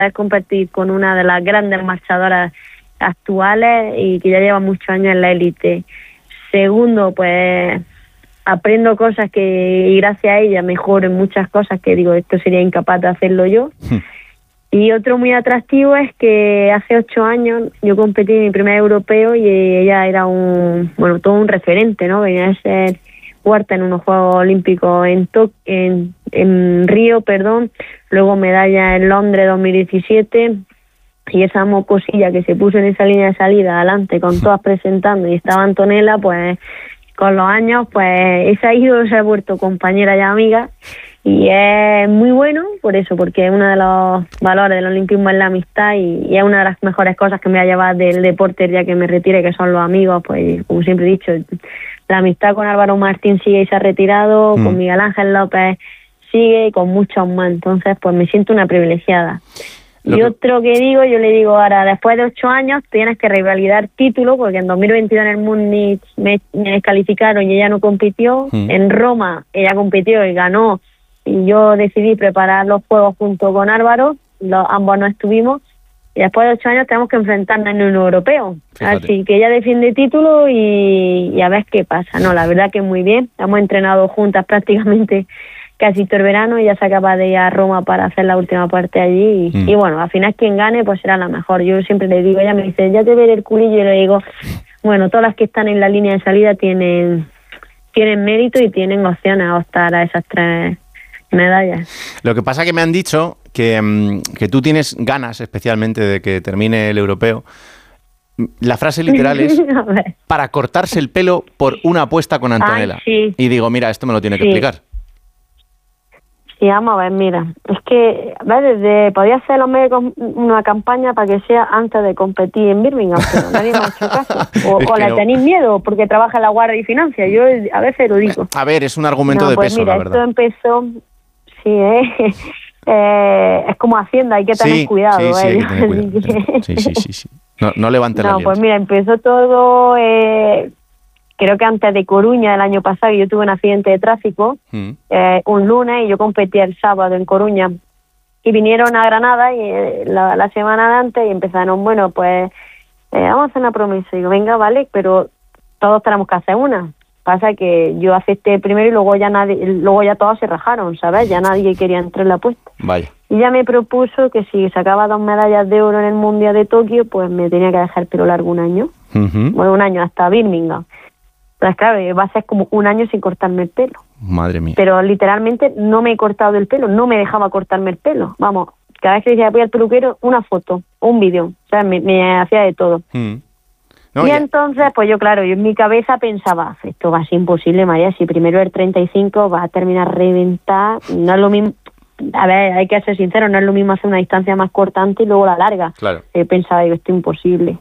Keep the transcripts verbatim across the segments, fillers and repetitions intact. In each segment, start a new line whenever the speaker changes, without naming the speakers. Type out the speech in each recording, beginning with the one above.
es competir con una de las grandes marchadoras actuales y que ya lleva muchos años en la élite. Segundo, pues aprendo cosas que, y gracias a ella mejoro en muchas cosas que digo, esto sería incapaz de hacerlo yo. Y otro muy atractivo es que hace ocho años yo competí en mi primer europeo y ella era un, bueno, todo un referente, ¿no? Venía a ser cuarta en unos Juegos Olímpicos en, to- en, en Río, perdón, luego medalla en Londres dos mil diecisiete, y esa mocosilla que se puso en esa línea de salida adelante con todas presentando y estaba Antonella, pues con los años pues esa ídolo se ha vuelto compañera y amiga, y es muy bueno por eso, porque uno de los valores del olimpismo es la amistad, y, y es una de las mejores cosas que me va a llevar del deporte ya que me retire, que son los amigos. Pues como siempre he dicho, la amistad con Álvaro Martín sigue y se ha retirado, mm. con Miguel Ángel López sigue y con muchos más, entonces pues me siento una privilegiada. Lo y que... otro que digo, yo le digo ahora, después de ocho años tienes que revalidar título, porque en dos mil veintidós en el Múnich me, me descalificaron y ella no compitió, mm. en Roma ella compitió y ganó, y yo decidí preparar los juegos junto con Álvaro, los, ambos no estuvimos, y después de ocho años tenemos que enfrentarnos en un europeo. Fíjate. Así que ella defiende título y, y a ver qué pasa. No, la verdad que muy bien, hemos entrenado juntas prácticamente casi todo el verano, y ya se acaba de ir a Roma para hacer la última parte allí, y, mm. y bueno, al final quien gane pues será la mejor. Yo siempre le digo, ella me dice, ya te veré el culillo, y le digo, bueno, todas las que están en la línea de salida tienen, tienen mérito y tienen opciones a optar a esas tres medallas.
Lo que pasa que me han dicho que, que tú tienes ganas especialmente de que termine el europeo. La frase literal es para cortarse el pelo por una apuesta con Antonella.
Ay, sí.
Y digo, mira, esto me lo tiene que
sí.
explicar.
Sí, vamos a ver, mira, es que, ¿ves? Desde, podía hacer los medios una campaña para que sea antes de competir en Birmingham, pero nadie me ha hecho caso. O, o le no. tenéis miedo porque trabaja en la Guardia y Financia, yo a veces lo digo.
A ver, es un argumento
no,
de
pues
peso,
mira,
la verdad.
Esto empezó, sí, eh, eh, es como Hacienda, hay que tener
sí,
cuidado.
Sí, sí,
eh,
hay que tener cuidado. Sí, sí, sí, sí. No, no levantes la
No,
liebre.
pues mira, empezó todo... Eh, creo que antes de Coruña, el año pasado, yo tuve un accidente de tráfico, mm. eh, un lunes, y yo competí el sábado en Coruña. Y vinieron a Granada y eh, la, la semana de antes y empezaron, bueno, pues eh, vamos a hacer una promesa. Y digo, venga, vale, pero todos tenemos que hacer una. Pasa que yo acepté primero y luego ya nadie, luego ya todos se rajaron, ¿sabes? Ya nadie quería entrar en la apuesta.
Vaya.
Y ya me propuso que si sacaba dos medallas de oro en el Mundial de Tokio, pues me tenía que dejar el pelo largo un año. Uh-huh. Bueno, un año, hasta Birmingham. Pues claro, va a ser como un año sin cortarme el pelo.
Madre mía.
Pero literalmente no me he cortado el pelo, no me dejaba cortarme el pelo. Vamos, cada vez que decía voy al peluquero, una foto, un vídeo. O sea, me, me hacía de todo. Mm. No, y ya. Entonces, pues yo, claro, yo en mi cabeza pensaba, esto va a ser imposible, María, si primero el treinta y cinco va a terminar a reventar, no es lo mismo. A ver, hay que ser sincero, no es lo mismo hacer una distancia más cortante y luego la larga.
Claro.
Yo pensaba, digo, esto es imposible.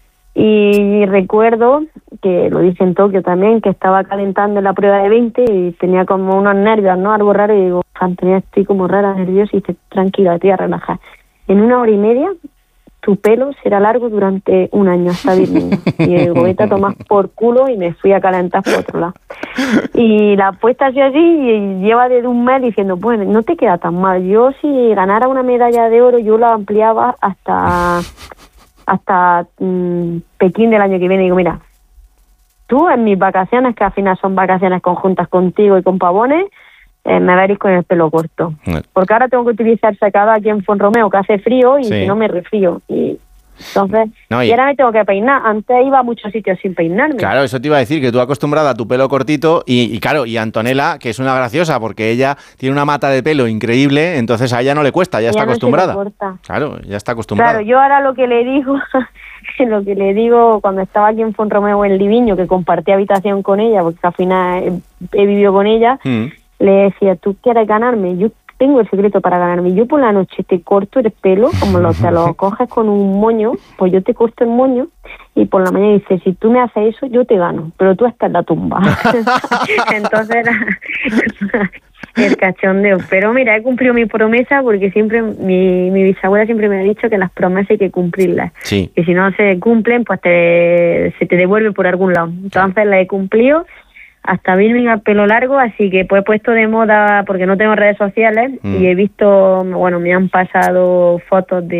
Y recuerdo que lo dije en Tokio también, que estaba calentando en la prueba de veinte y tenía como unos nervios, ¿no? Algo raro, y digo, Antonia, estoy como rara, nerviosa, y dice, tranquila, te voy a relajar. En una hora y media, tu pelo será largo durante un año hasta Birmingham. Y digo, vete a tomar por culo, y me fui a calentar por otro lado. Y la apuesta ha sido así, y lleva desde un mes diciendo, bueno, no te queda tan mal. Yo si ganara una medalla de oro, yo la ampliaba hasta... hasta mmm, Pekín del año que viene. Y digo, mira, tú en mis vacaciones, que al final son vacaciones conjuntas contigo y con Pavones, eh, me veréis con el pelo corto. Porque ahora tengo que utilizar secador aquí en Fonromeo, que hace frío, y sí. si no me resfrío. Y entonces, no, y... y ahora me tengo que peinar. Antes iba a muchos sitios sin peinarme.
Claro, eso te iba a decir, que tú acostumbrada a tu pelo cortito, y, y claro, y Antonella, que es una graciosa, porque ella tiene una mata de pelo increíble, entonces a ella no le cuesta, ya ella está no acostumbrada. Claro, ya está acostumbrada.
Claro, yo ahora lo que le digo, lo que le digo cuando estaba aquí en Fonromeo en Liviño, que compartí habitación con ella, porque al final he, he vivido con ella, mm. le decía, ¿tú quieres ganarme? Yo tengo el secreto para ganarme. Yo por la noche te corto el pelo, como lo, te lo coges con un moño, pues yo te corto el moño, y por la mañana dices, si tú me haces eso, yo te gano, pero tú estás en la tumba. Entonces era el cachondeo. Pero mira, he cumplido mi promesa, porque siempre mi, mi bisabuela siempre me ha dicho que las promesas hay que cumplirlas.
Sí.
Y si no se cumplen, pues te, se te devuelve por algún lado. Entonces las he cumplido. Hasta Birmingham pelo largo, así que pues he puesto de moda, porque no tengo redes sociales, mm. y he visto, bueno, me han pasado fotos de